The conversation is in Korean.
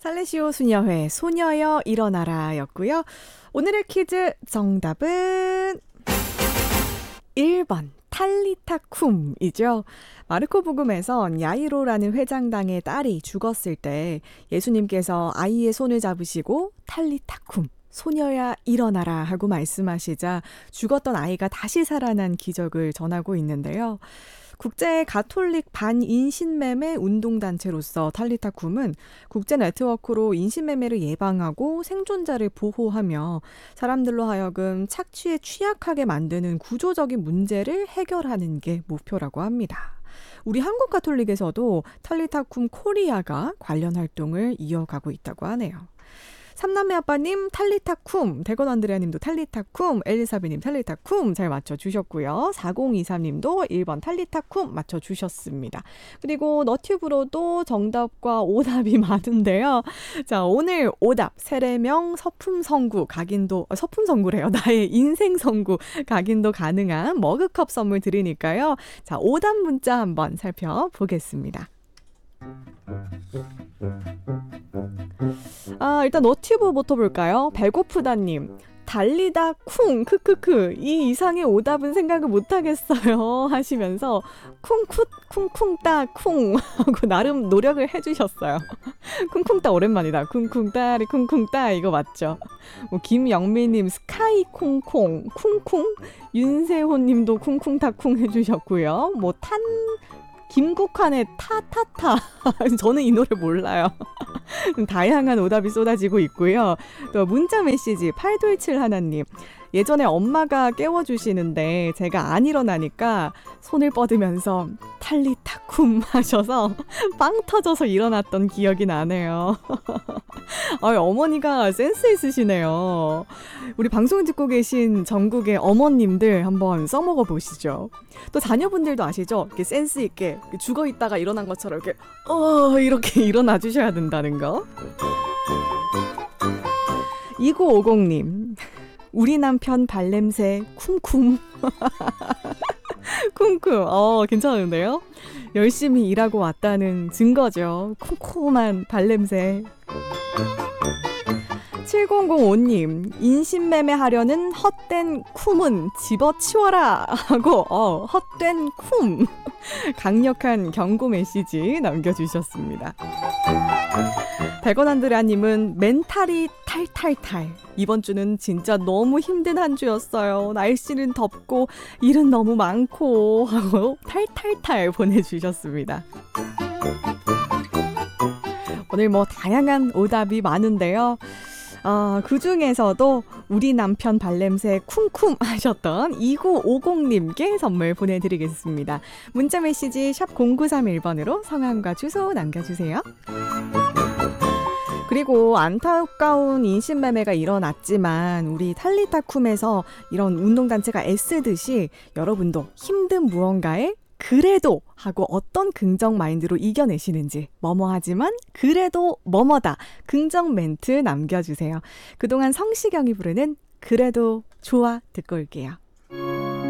살레시오 수녀회 소녀여 일어나라 였고요. 오늘의 퀴즈 정답은 1번 탈리타쿰이죠. 마르코 복음에선 야이로라는 회장당의 딸이 죽었을 때 예수님께서 아이의 손을 잡으시고 탈리타쿰 소녀야 일어나라 하고 말씀하시자 죽었던 아이가 다시 살아난 기적을 전하고 있는데요. 국제 가톨릭 반인신매매 운동단체로서 탈리타쿰은 국제 네트워크로 인신매매를 예방하고 생존자를 보호하며 사람들로 하여금 착취에 취약하게 만드는 구조적인 문제를 해결하는 게 목표라고 합니다. 우리 한국 가톨릭에서도 탈리타쿰 코리아가 관련 활동을 이어가고 있다고 하네요. 삼남매 아빠님 탈리타쿰, 대건 안드레아님도 탈리타쿰, 엘리사베님 탈리타쿰 잘 맞춰주셨고요. 4023님도 1번 탈리타쿰 맞춰주셨습니다. 그리고 너튜브로도 정답과 오답이 많은데요. 자, 오늘 오답 세례명 서품성구 각인도 서품성구래요. 나의 인생성구 각인도 가능한 머그컵 선물 드리니까요. 자, 오답 문자 한번 살펴보겠습니다. 일단 너튜브부터 볼까요? 배고프다님 달리다 쿵 크크크 이 이상의 오답은 생각을 못하겠어요 하시면서 쿵쿠 쿵쿵따 쿵 하고 나름 노력을 해주셨어요. 쿵쿵따 오랜만이다. 쿵쿵따리 쿵쿵따 이거 맞죠? 김영미님 스카이 콩콩 쿵쿵 윤세호님도 쿵쿵따 쿵 해주셨고요. 김국환의 타타타 저는 이 노래 몰라요. 다양한 오답이 쏟아지고 있고요. 또 문자 메시지 827 하나님 예전에 엄마가 깨워주시는데 제가 안 일어나니까 손을 뻗으면서 탈리타쿰 하셔서 빵 터져서 일어났던 기억이 나네요. 어머니가 센스 있으시네요. 우리 방송 듣고 계신 전국의 어머님들 한번 써먹어 보시죠. 또 자녀분들도 아시죠? 이렇게 센스 있게 죽어 있다가 일어난 것처럼 이렇게 일어나 주셔야 된다는 거. 2950님 우리 남편 발냄새 쿵쿵 쿵쿵 괜찮은데요? 열심히 일하고 왔다는 증거죠. 쿵쿵한 발냄새. 7005님 인신매매 하려는 헛된 쿰은 집어치워라 하고 헛된 쿰 강력한 경고 메시지 남겨주셨습니다. 백원안드레아님은 멘탈이 탈탈탈 이번 주는 진짜 너무 힘든 한 주였어요. 날씨는 덥고 일은 너무 많고 하고 탈탈탈 보내주셨습니다. 오늘 다양한 오답이 많은데요. 그 중에서도 우리 남편 발냄새 쿵쿵 하셨던 2950님께 선물 보내드리겠습니다. 문자 메시지 샵 0931번으로 성함과 주소 남겨주세요. 그리고 안타까운 인신매매가 일어났지만 우리 탈리타쿰에서 이런 운동단체가 애쓰듯이 여러분도 힘든 무언가에 그래도 하고 어떤 긍정 마인드로 이겨내시는지 뭐뭐하지만 그래도 뭐뭐다 긍정 멘트 남겨주세요. 그동안 성시경이 부르는 그래도 좋아 듣고 올게요.